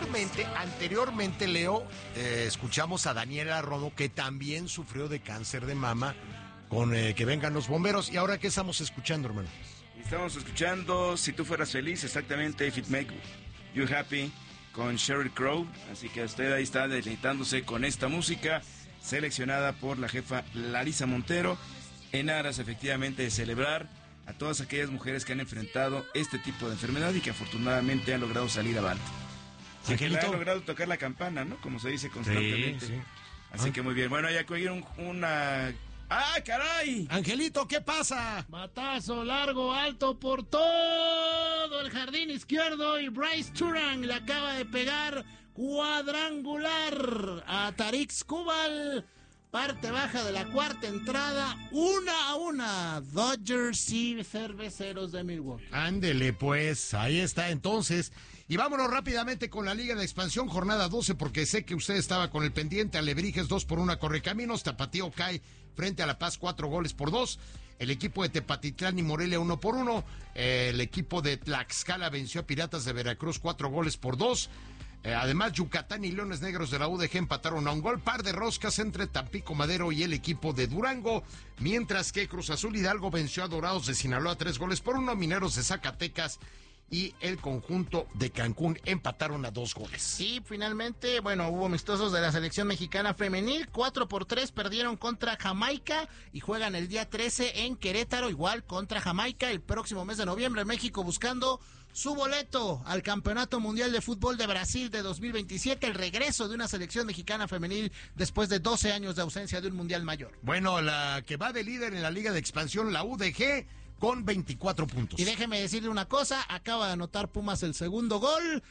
Anteriormente, Leo, escuchamos a Daniela Romo, que también sufrió de cáncer de mama, con Que Vengan los Bomberos. ¿Y ahora qué estamos escuchando, hermano? Estamos escuchando Si Tú Fueras Feliz, exactamente, If It Make You Happy, con Sheryl Crow. Así que usted ahí está deleitándose con esta música, seleccionada por la jefa Larisa Montero, en aras efectivamente de celebrar a todas aquellas mujeres que han enfrentado este tipo de enfermedad y que afortunadamente han logrado salir avante. Así que han logrado tocar la campana, ¿no? Como se dice constantemente. Sí, sí. Así que muy bien. Bueno, ya cogieron una... ¡Ah, caray! Angelito, ¿qué pasa? Batazo largo, alto por todo el jardín izquierdo y Bryce Turan le acaba de pegar cuadrangular a Tarik Skubal. Parte baja de la cuarta entrada, 1-1, Dodgers y Cerveceros de Milwaukee. Ándele pues, ahí está entonces. Y vámonos rápidamente con la Liga de Expansión, jornada 12, porque sé que usted estaba con el pendiente. Alebrijes 2-1 a Correcaminos, Tapatío cae frente a La Paz 4-2. El equipo de Tepatitlán y Morelia 1-1. El equipo de Tlaxcala venció a Piratas de Veracruz 4-2. Además, Yucatán y Leones Negros de la UDG empataron a un gol. Par de roscas entre Tampico Madero y el equipo de Durango, mientras que Cruz Azul Hidalgo venció a Dorados de Sinaloa 3-1. Mineros de Zacatecas y el conjunto de Cancún empataron a 2 goles. Y finalmente, hubo amistosos de la selección mexicana femenil, 4-3 perdieron contra Jamaica y juegan el día 13 en Querétaro, igual contra Jamaica, el próximo mes de noviembre. México buscando su boleto al Campeonato Mundial de Fútbol de Brasil de 2027, el regreso de una selección mexicana femenil después de 12 años de ausencia de un Mundial mayor. Bueno, la que va de líder en la Liga de Expansión, la UDG, con 24 puntos. Y déjeme decirle una cosa, acaba de anotar Pumas el segundo gol.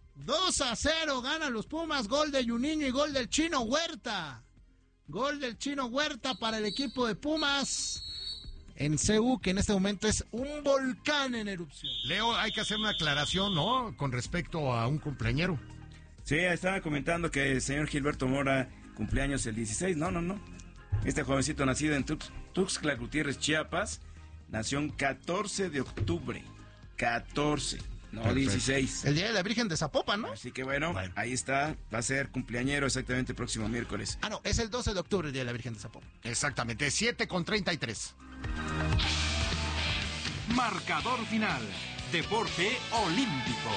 2-0 ganan los Pumas, gol de Juninho y gol del Chino Huerta. Gol del Chino Huerta para el equipo de Pumas en CU, que en este momento es un volcán en erupción. Leo, hay que hacer una aclaración, ¿no?, con respecto a un cumpleañero. Sí, estaba comentando que el señor Gilberto Mora cumpleaños el 16. No. Este jovencito nacido en Tuxtla Gutiérrez, Chiapas, nació el 14 de octubre. 14, no. Perfecto. 16. El día de la Virgen de Zapopan, ¿no? Así que bueno, ahí está. Va a ser cumpleañero exactamente el próximo miércoles. No, es el 12 de octubre el día de la Virgen de Zapopan. Exactamente, 7:33. Marcador final. Deporte olímpico.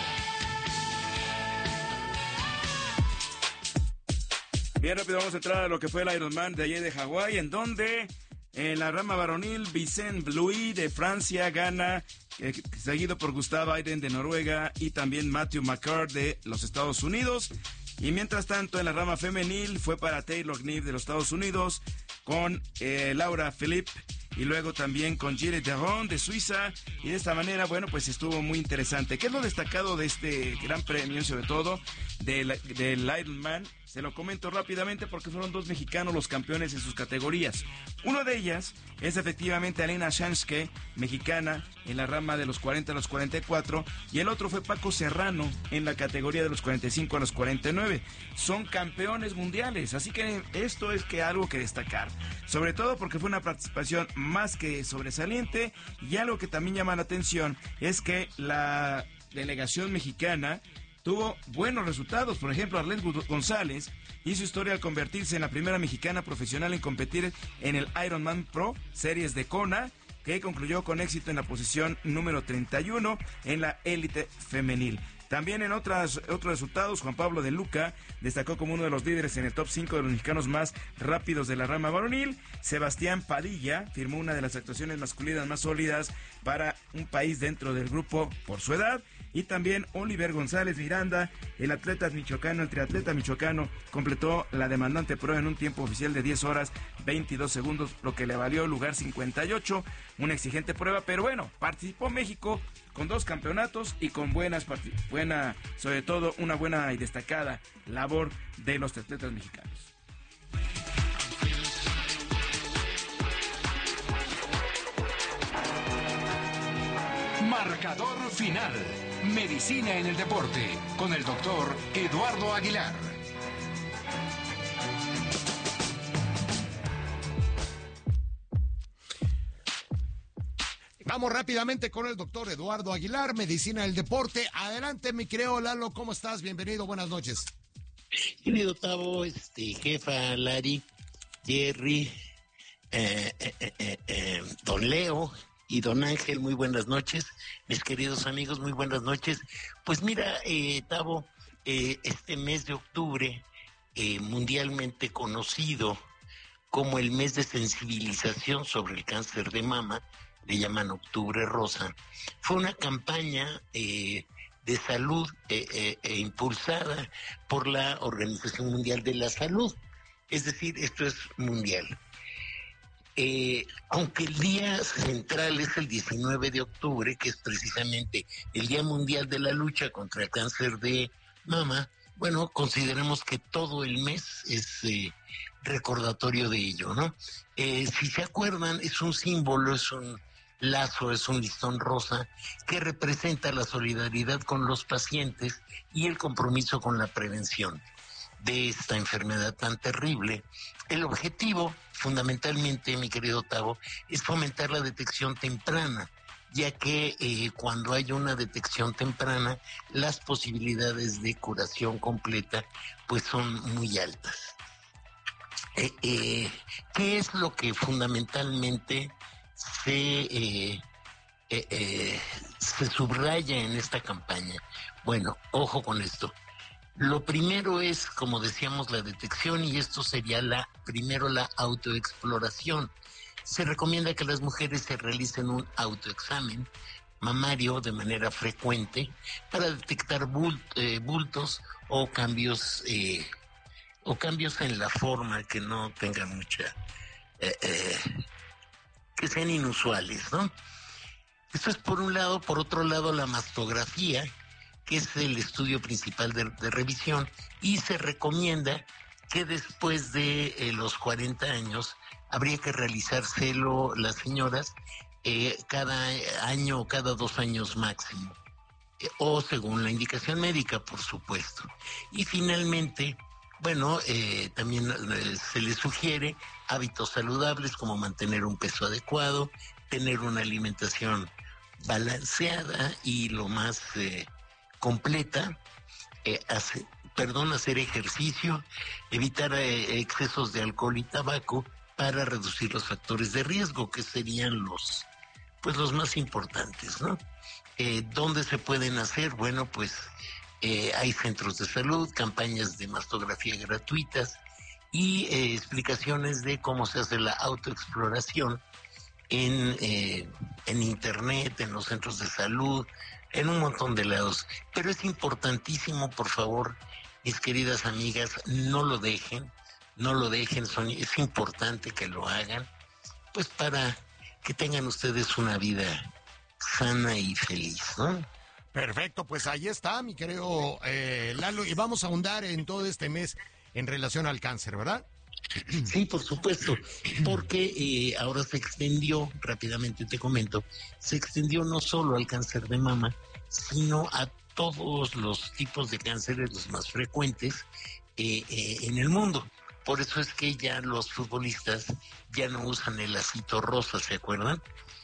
Bien rápido, vamos a entrar a lo que fue el Ironman de ayer de Hawái, en donde en la rama varonil, Vicent Louis de Francia gana, seguido por Gustav Iden de Noruega y también Matthew McCart de los Estados Unidos. Y mientras tanto, en la rama femenil fue para Taylor Knibb de los Estados Unidos, con Laura Philippe, y luego también con Gilles Deron de Suiza. Y de esta manera, pues estuvo muy interesante. ¿Qué es lo destacado de este gran premio, sobre todo del Ironman? Se lo comento rápidamente porque fueron 2 mexicanos los campeones en sus categorías. Uno de ellas es efectivamente Alina Shanske, mexicana, en la rama de los 40 a los 44, y el otro fue Paco Serrano en la categoría de los 45 a los 49. Son campeones mundiales, así que esto es algo que destacar. Sobre todo porque fue una participación más que sobresaliente, y algo que también llama la atención es que la delegación mexicana tuvo buenos resultados. Por ejemplo, Arlette González hizo historia al convertirse en la primera mexicana profesional en competir en el Ironman Pro Series de Kona, que concluyó con éxito en la posición número 31 en la élite femenil. También en otros resultados, Juan Pablo de Luca destacó como uno de los líderes en el top 5 de los mexicanos más rápidos de la rama varonil. Sebastián Padilla firmó una de las actuaciones masculinas más sólidas para un país dentro del grupo por su edad. Y también Oliver González Miranda, el triatleta michoacano, completó la demandante prueba en un tiempo oficial de 10 horas 22 segundos, lo que le valió el lugar 58, una exigente prueba, pero participó México con 2 campeonatos y con sobre todo una buena y destacada labor de los atletas mexicanos. Marcador final. Medicina en el deporte con el doctor Eduardo Aguilar. Vamos rápidamente con el doctor Eduardo Aguilar, Medicina del Deporte. Adelante, mi querido Lalo, ¿cómo estás? Bienvenido, buenas noches. Querido Tavo, jefa, Lari, Jerry, don Leo y don Ángel, muy buenas noches. Mis queridos amigos, muy buenas noches. Pues mira, Tavo, este mes de octubre, mundialmente conocido como el mes de sensibilización sobre el cáncer de mama, le llaman Octubre Rosa, fue una campaña de salud impulsada por la Organización Mundial de la Salud. Es decir, esto es mundial. Aunque el día central es el 19 de octubre, que es precisamente el Día Mundial de la Lucha contra el Cáncer de Mama, bueno, consideremos que todo el mes es recordatorio de ello, ¿no? Si se acuerdan, es un símbolo, es un lazo, es un listón rosa que representa la solidaridad con los pacientes y el compromiso con la prevención de esta enfermedad tan terrible. El objetivo, fundamentalmente, mi querido Tavo, es fomentar la detección temprana, ya que cuando hay una detección temprana, las posibilidades de curación completa pues son muy altas. ¿Qué es lo que fundamentalmente se subraya en esta campaña? Bueno, ojo con esto. Lo primero es, como decíamos, la detección, y esto sería primero la autoexploración. Se recomienda que las mujeres se realicen un autoexamen mamario de manera frecuente para detectar bultos o cambios en la forma que no tengan mucha, que sean inusuales, ¿no? Esto es por un lado. Por otro lado, la mastografía, que es el estudio principal de revisión, y se recomienda que después de los 40 años habría que realizárselo las señoras cada año o cada 2 años máximo, o según la indicación médica, por supuesto. Y finalmente, bueno, también se les sugiere hábitos saludables como mantener un peso adecuado, tener una alimentación balanceada y lo más completa, hacer ejercicio, evitar excesos de alcohol y tabaco para reducir los factores de riesgo, que serían los más importantes, ¿no? ¿Dónde se pueden hacer? Bueno, pues hay centros de salud, campañas de mastografía gratuitas y explicaciones de cómo se hace la autoexploración en internet, en los centros de salud, en un montón de lados. Pero es importantísimo, por favor, mis queridas amigas, no lo dejen, es importante que lo hagan, pues para que tengan ustedes una vida sana y feliz, ¿no? Perfecto, pues ahí está, mi querido Lalo, y vamos a ahondar en todo este mes en relación al cáncer, ¿verdad? Sí, por supuesto, porque ahora se extendió, rápidamente te comento, se extendió no solo al cáncer de mama, sino a todos los tipos de cánceres, los más frecuentes en el mundo. Por eso es que ya los futbolistas ya no usan el lacito rosa, ¿se acuerdan?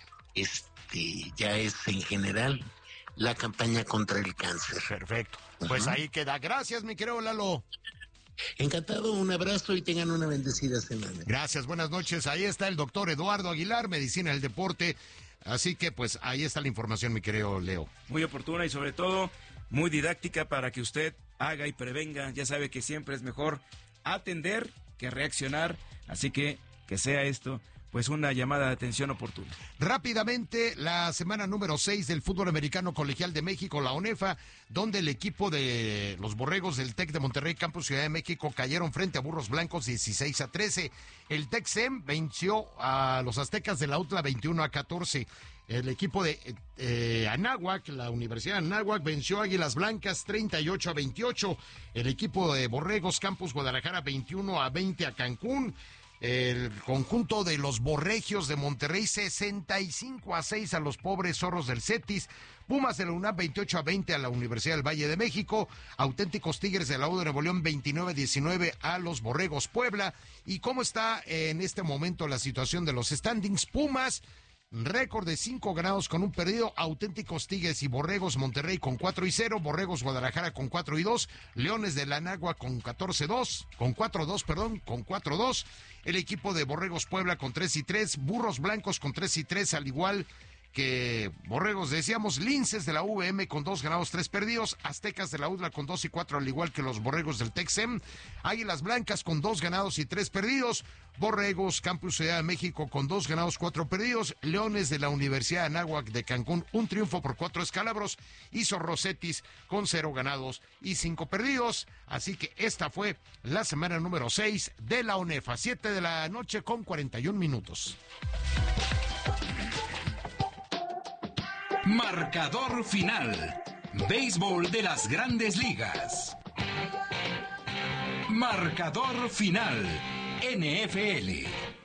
Ya es en general la campaña contra el cáncer. Perfecto, pues ahí queda. Gracias, mi querido Lalo. Encantado, un abrazo y tengan una bendecida semana. Gracias, buenas noches. Ahí está el doctor Eduardo Aguilar, Medicina del Deporte. Así que pues ahí está la información, mi querido Leo. Muy oportuna y sobre todo muy didáctica para que usted haga y prevenga. Ya sabe que siempre es mejor atender que reaccionar, así que sea esto pues una llamada de atención oportuna. Rápidamente, la semana número 6 del fútbol americano colegial de México, la ONEFA, donde el equipo de los Borregos del TEC de Monterrey, Campus Ciudad de México, cayeron frente a Burros Blancos 16-13. El TEC-SEM venció a los Aztecas de la UTLA 21-14. El equipo de Anáhuac, la Universidad de Anáhuac, venció a Águilas Blancas 38-28. El equipo de Borregos Campus Guadalajara 21-20 a Cancún. El conjunto de los Borregios de Monterrey 65-6 a los pobres zorros del Cetis. Pumas de la UNAM 28-20 a la Universidad del Valle de México. Auténticos Tigres de la U de Nuevo León 29-19 a los Borregos Puebla. ¿Y cómo está en este momento la situación de los standings? Pumas récord de 5 ganados con un perdido, auténticos Tigres y Borregos Monterrey con 4-0, Borregos Guadalajara con 4-2, Leones de la Nagua con 4-2, el equipo de Borregos Puebla con 3-3, Burros Blancos con 3-3, al igual que Borregos, decíamos, Linces de la VM con 2 ganados, 3 perdidos, Aztecas de la UDLA con 2-4, al igual que los Borregos del Texem, Águilas Blancas con 2 ganados y 3 perdidos, Borregos Campus Ciudad de México con 2 ganados, 4 perdidos, Leones de la Universidad Anáhuac de Cancún, un triunfo por 4 escalabros, y Zorrocetis con 0 ganados y 5 perdidos. Así que esta fue la semana número 6 de la ONEFA, 7 de la noche con 41 minutos. Marcador final. Béisbol de las Grandes Ligas. Marcador final. NFL.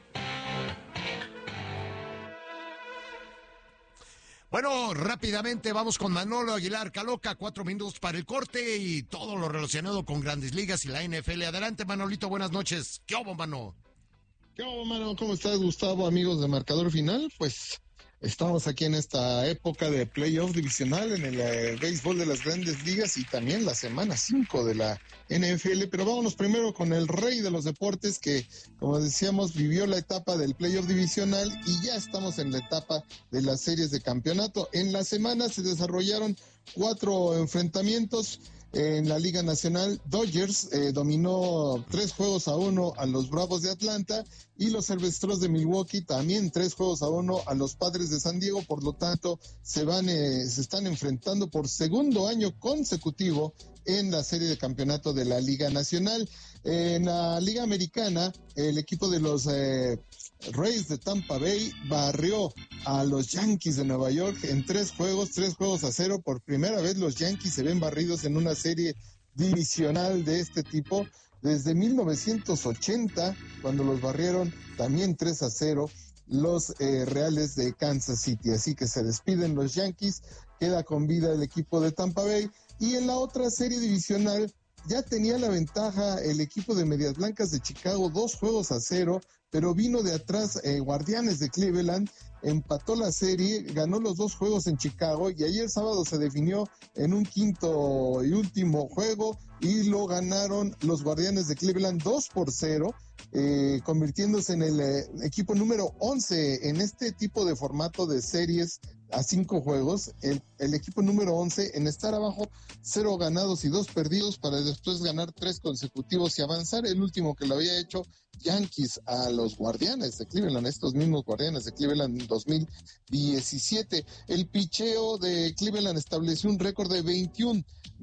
Bueno, rápidamente vamos con Manolo Aguilar Caloca, 4 minutos para el corte y todo lo relacionado con Grandes Ligas y la NFL. Adelante, Manolito, buenas noches. ¿Qué hubo, Mano? ¿Qué hubo, mano? ¿Cómo estás, Gustavo, amigos de Marcador Final? Pues estamos aquí en esta época de playoff divisional en el béisbol de las Grandes Ligas y también la semana 5 de la NFL, pero vámonos primero con el rey de los deportes que, como decíamos, vivió la etapa del playoff divisional y ya estamos en la etapa de las series de campeonato. En la semana se desarrollaron 4 enfrentamientos. En la Liga Nacional, Dodgers dominó 3-1 a los Bravos de Atlanta y los Cerveceros de Milwaukee también 3-1 a los Padres de San Diego. Por lo tanto, se están enfrentando por segundo año consecutivo en la serie de campeonato de la Liga Nacional. En la Liga Americana, el equipo de los Rays de Tampa Bay barrió a los Yankees de Nueva York en 3 juegos. Por primera vez los Yankees se ven barridos en una serie divisional de este tipo desde 1980, cuando los barrieron también 3-0 los Reales de Kansas City. Así que se despiden los Yankees, queda con vida el equipo de Tampa Bay. Y en la otra serie divisional ya tenía la ventaja el equipo de Medias Blancas de Chicago, 2-0, pero vino de atrás Guardianes de Cleveland, empató la serie, ganó los 2 juegos en Chicago y ayer sábado se definió en un quinto y último juego y lo ganaron los Guardianes de Cleveland 2-0, convirtiéndose en el equipo número 11 en este tipo de formato de series a 5 juegos, el equipo número 11 en estar abajo, 0 ganados y 2 perdidos, para después ganar 3 consecutivos y avanzar. El último que lo había hecho Yankees a los Guardianes de Cleveland, estos mismos Guardianes de Cleveland en 2017. El picheo de Cleveland estableció un récord de 21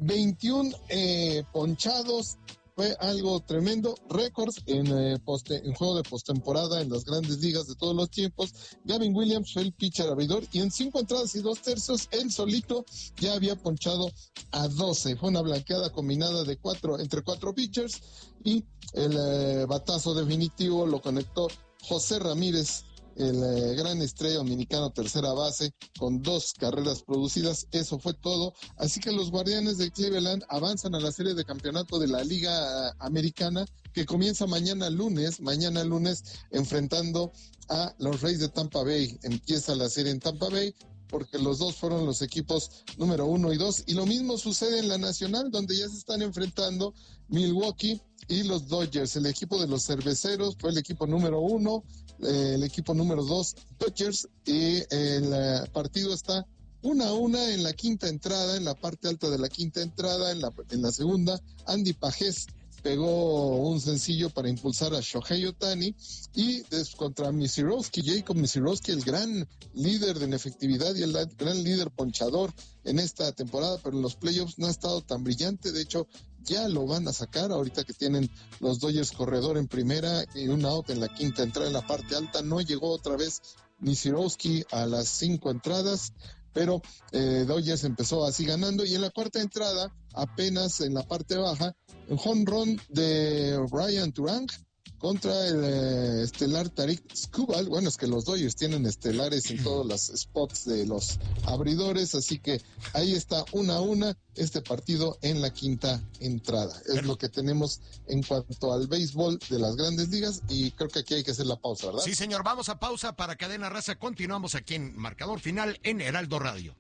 ponchados. Fue algo tremendo, récords en juego de postemporada en las Grandes Ligas de todos los tiempos. Gavin Williams fue el pitcher abridor y en 5 entradas y 2 tercios él solito ya había ponchado a 12. Fue una blanqueada combinada de entre 4 pitchers y el batazo definitivo lo conectó José Ramírez, el gran estrella dominicano, tercera base, con 2 carreras producidas. Eso fue todo. Así que los Guardianes de Cleveland avanzan a la serie de campeonato de la Liga Americana, que comienza mañana lunes, enfrentando a los Rays de Tampa Bay. Empieza la serie en Tampa Bay, porque los dos fueron los equipos número 1 y 2. Y lo mismo sucede en la Nacional, donde ya se están enfrentando Milwaukee y los Dodgers. El equipo de los Cerveceros fue el equipo número 1, el equipo número 2, Dodgers, y el partido está 1-1 en la quinta entrada, en la parte alta de la quinta entrada. En la segunda, Andy Pajés pegó un sencillo para impulsar a Shohei Ohtani, y contra Jacob Misiorowski, el gran líder de efectividad y el gran líder ponchador en esta temporada, pero en los playoffs no ha estado tan brillante. De hecho, ya lo van a sacar ahorita que tienen los Dodgers corredor en primera y un out en la quinta entrada en la parte alta. No llegó otra vez Misiorowski a las 5 entradas, pero Dodgers empezó así ganando, y en la cuarta entrada, apenas en la parte baja, un home run de Brian Turang contra el estelar Tarik Skubal. Bueno, es que los Dodgers tienen estelares en todos los spots de los abridores, así que ahí está 1-1 este partido en la quinta entrada. Es lo que tenemos en cuanto al béisbol de las Grandes Ligas, y creo que aquí hay que hacer la pausa, ¿verdad? Sí, señor, vamos a pausa para Cadena Raza. Continuamos aquí en Marcador Final en Heraldo Radio.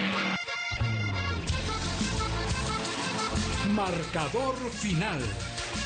Marcador Final.